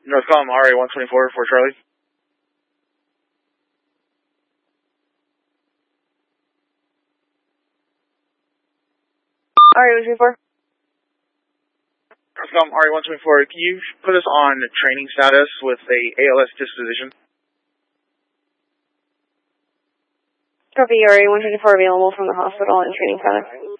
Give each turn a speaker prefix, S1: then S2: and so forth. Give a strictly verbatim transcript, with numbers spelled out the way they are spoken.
S1: Northcom R A one twenty-four for Charlie.
S2: R A one twenty-four.
S1: Northcom R A one twenty-four, can you put us on training status with a A L S disposition?
S2: Copy, R A one twenty-four available from the hospital and training center.